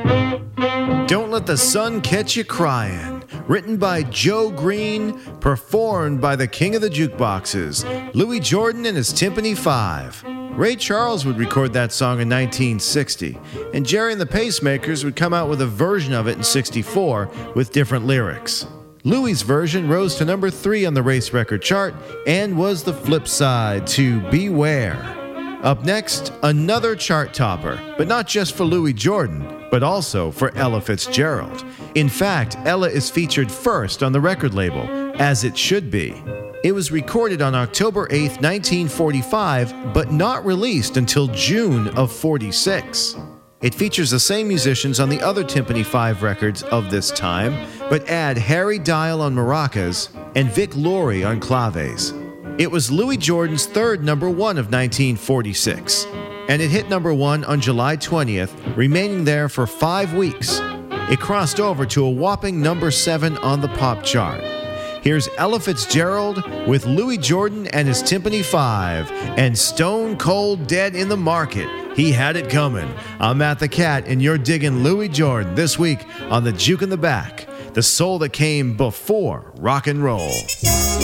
Don't Let the Sun Catch You Crying, written by Joe Green, performed by the king of the jukeboxes, Louis Jordan and his Tympany Five. Ray Charles would record that song in 1960, and Jerry and the Pacemakers would come out with a version of it in 64 with different lyrics. Louis' version rose to number 3 on the race record chart and was the flip side to Beware. Up next, another chart topper, but not just for Louis Jordan, but also for Ella Fitzgerald. In fact, Ella is featured first on the record label, as it should be. It was recorded on October 8, 1945, but not released until June of 46. It features the same musicians on the other Tympany 5 records of this time, but add Harry Dial on maracas and Vic Laurie on claves. It was Louis Jordan's third number 1 of 1946, and it hit number 1 on July 20th, remaining there for 5 weeks. It crossed over to a whopping number 7 on the pop chart. Here's Ella Fitzgerald with Louis Jordan and his Tympany 5 and Stone Cold Dead in the Market. He Had It Coming. I'm Matt the Cat, and you're digging Louis Jordan this week on The Juke in the Back, the soul that came before rock and roll.